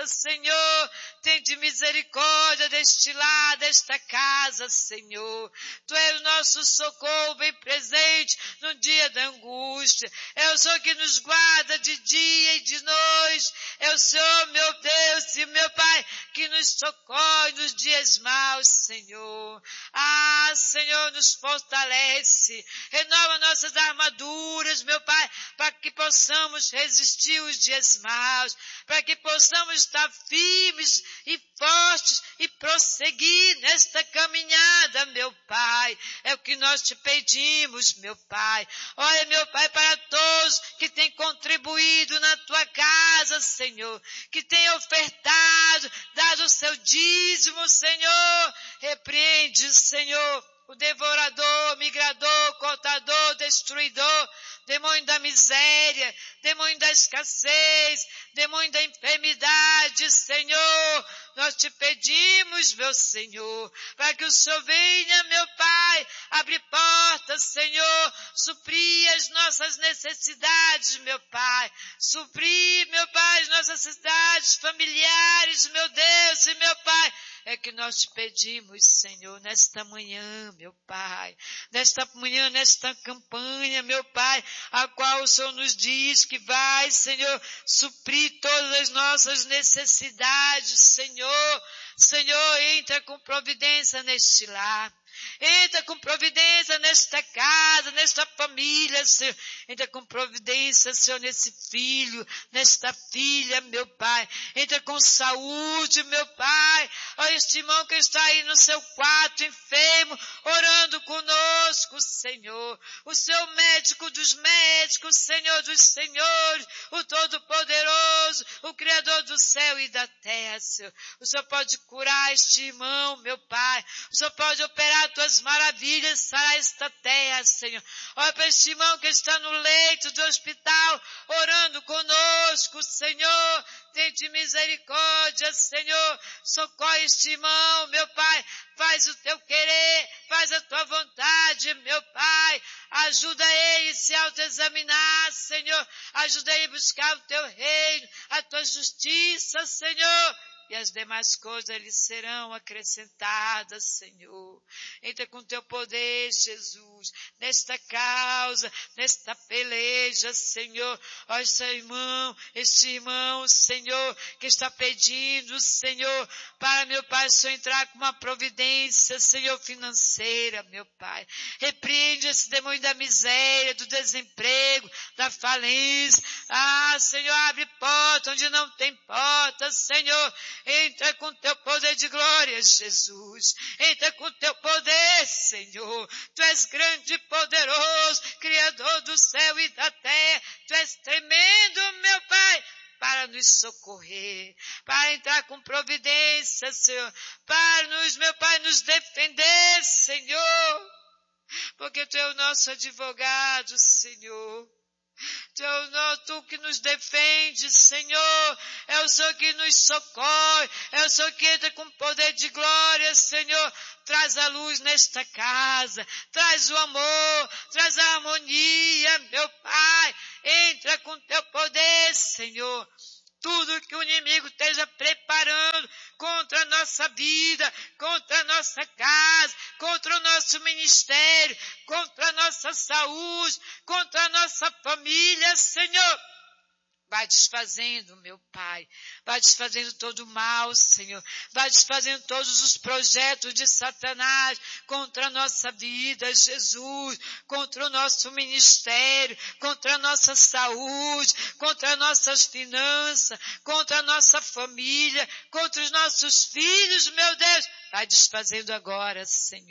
Senhor. Tem de misericórdia deste lar, desta casa, Senhor. Tu és o nosso socorro bem presente no dia da angústia. É o Senhor que nos guarda de dia e de noite. É o Senhor, meu Deus e meu Pai, que nos socorre nos dias maus, Senhor. Ah, Senhor, nos fortalece. Renova nossas armaduras, meu Pai, para que possamos resistir os dias maus, para que possamos estar firmes e fortes e prosseguir nesta caminhada, meu Pai. É o que nós te pedimos, meu Pai. Olha, meu Pai, para todos que têm contribuído na tua casa, Senhor, que têm ofertado, dado o seu dízimo, Senhor. Repreende, Senhor, o devorador, migrador, cortador, destruidor, demônio da miséria, demônio da escassez, demônio da enfermidade, Senhor. Nós te pedimos, meu Senhor, para que o Senhor venha, meu Pai, abrir portas, Senhor, suprir as nossas necessidades, meu Pai, suprir, meu Pai, as nossas necessidades familiares, meu Deus e meu Pai. É que nós te pedimos, Senhor, nesta manhã, meu Pai, nesta manhã, nesta campanha, meu Pai, a qual o Senhor nos diz que vai, Senhor, suprir todas as nossas necessidades, Senhor. Senhor, entra com providência neste lar. Entra com providência nesta casa, nesta família, Senhor. Entra com providência, Senhor, nesse filho, nesta filha, meu Pai. Entra com saúde, meu Pai. Olha este irmão que está aí no seu quarto, enfermo, orando conosco, Senhor. O seu médico dos médicos, Senhor dos senhores, o Todo-Poderoso, o Criador do céu e da terra, Senhor. O Senhor pode curar este irmão, meu Pai. O Senhor pode operar tuas maravilhas, sarar esta terra, Senhor. Olha para este irmão que está no leito do hospital, orando conosco, Senhor. Tente misericórdia, Senhor. Socorre este irmão, meu Pai. Faz o teu querer, faz a tua vontade, meu Pai. Ajuda ele a se autoexaminar, Senhor. Ajuda ele a buscar o teu reino, a tua justiça, Senhor. E as demais coisas lhe serão acrescentadas, Senhor. Entra com teu poder, Jesus, nesta causa, nesta peleja, Senhor. Ó, este irmão, Senhor, que está pedindo, Senhor, para, meu Pai, Senhor, entrar com uma providência, Senhor, financeira, meu Pai. Repreende esse demônio da miséria, do desemprego, da falência. Ah, Senhor, abre porta onde não tem porta, Senhor. Entra com teu poder de glória, Jesus. Entra com teu poder, Senhor. Tu és grande e poderoso, Criador do céu e da terra. Tu és tremendo, meu Pai, para nos socorrer, para entrar com providência, Senhor, para nos, meu Pai, nos defender, Senhor. Porque Tu é o nosso advogado, Senhor. Tu que nos defende, Senhor. É o Senhor que nos socorre. É o Senhor que entra com poder de glória, Senhor. Traz a luz nesta casa. Traz o amor. Traz a harmonia, meu Pai. Entra com teu poder, Senhor. Tudo que o inimigo esteja preparando contra a nossa vida, contra a nossa casa, contra o nosso ministério, contra a nossa saúde, contra a nossa família, Senhor. Vai desfazendo, meu Pai. Vai desfazendo todo o mal, Senhor. Vai desfazendo todos os projetos de Satanás contra a nossa vida, Jesus. Contra o nosso ministério, contra a nossa saúde, contra as nossas finanças, contra a nossa família, contra os nossos filhos, meu Deus. Vai desfazendo agora, Senhor.